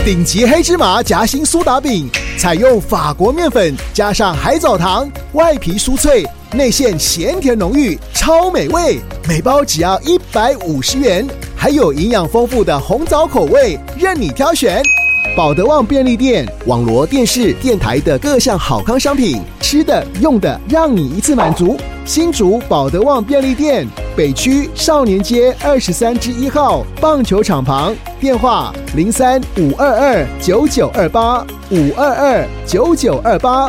顶级黑芝麻夹心苏打饼，采用法国面粉加上海藻糖，外皮酥脆，内馅咸甜浓郁，超美味。每包只要150元，还有营养丰富的红枣口味，任你挑选。保德旺便利店、网罗电视、电台的各项好康商品，吃的用的让你一次满足。新竹保德旺便利店，北区少年街23-1号棒球场旁，电话03-522-9928，522-9928。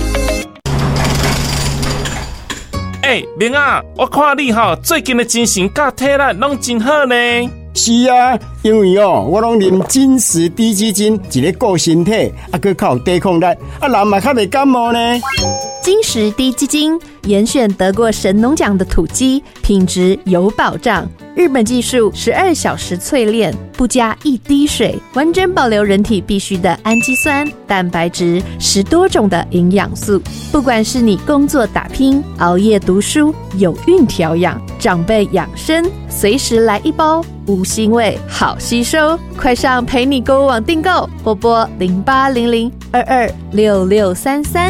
明啊，我看你最近的精神甲体力拢真好呢。 是啊，因为我拢啉金石低基金，一个顾身体，还靠有抵抗力，人嘛较袂感冒呢。 金石低基金严选得过神农奖的土鸡，品质有保障。日本技术12小时淬炼，不加一滴水，完整保留人体必需的氨基酸、蛋白质，10多种的营养素。不管是你工作打拼、熬夜读书、有孕调养、长辈养生，随时来一包，无腥味，好吸收。快上陪你购物网订购，或拨0800226633。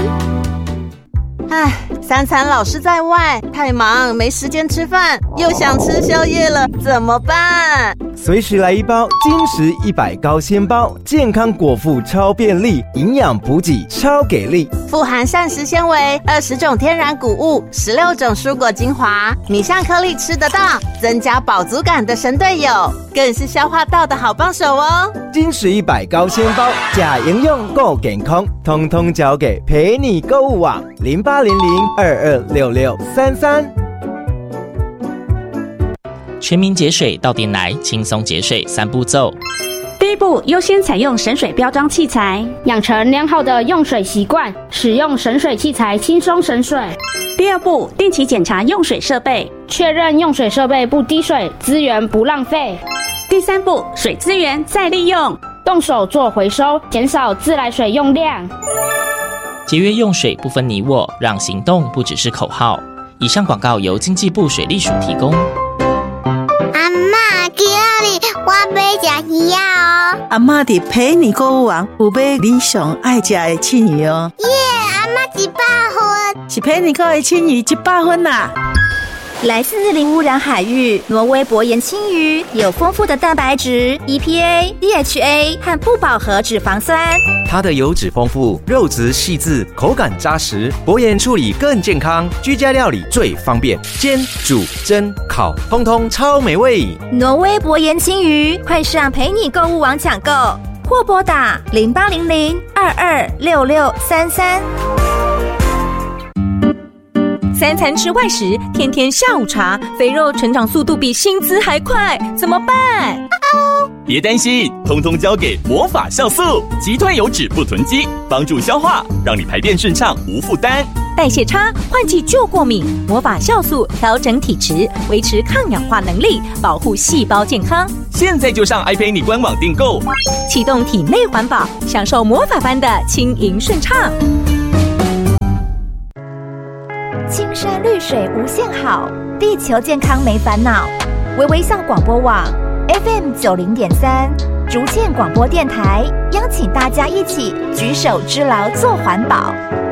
三餐老是在外，太忙没时间吃饭，又想吃宵夜了，怎么办？ 随时来一包金石100高纤包，健康果腹超便利，营养补给超给力， 富含膳食纤维、20种天然谷物、16种蔬果精华，米香颗粒吃得到，增加饱足感的神队友，更是消化道的好帮手哦。 金石100高纤包，假营养够健康，通通交给陪你购物网0800226633。 全民节水到点来，轻松节水3步骤。 第一步，优先采用省水标章器材，养成良好的用水习惯，使用省水器材轻松省水。第二步，定期检查用水设备，确认用水设备不滴水，资源不浪费。第三步，水资源再利用，动手做回收，减少自来水用量。 节约用水不分你我，让行动不只是口号。以上广告由经济部水利署提供。 阿嬷，今日我要吃鱼哦。 阿嬷伫陪你购物网有买你上爱吃的青鱼哦。 耶，阿嬷100分， 是陪你购的青鱼100分啦。 来自零污染海域，挪威薄盐青鱼有丰富的蛋白质、EPA、DHA 和不饱和脂肪酸。 它的油脂丰富，肉质细致，口感扎实，薄盐处理更健康，居家料理最方便，煎、煮、蒸、烤，通通超美味。 挪威薄盐青鱼，快上陪你购物网抢购，或拨打0800226633。 3餐吃外食，天天下午茶，肥肉成长速度比薪资还快，怎么办？ 别担心，通通交给魔法酵素，击退油脂不囤积，帮助消化，让你排便顺畅无负担。 代谢差，换季就过敏，魔法酵素调整体质，维持抗氧化能力，保护细胞健康。 现在就上爱陪你官网订购， 启动体内环保，享受魔法般的轻盈顺畅。 青山绿水无限好，地球健康没烦恼。微微笑广播网 FM 90.3，竹堑广播电台邀请大家一起举手之劳做环保。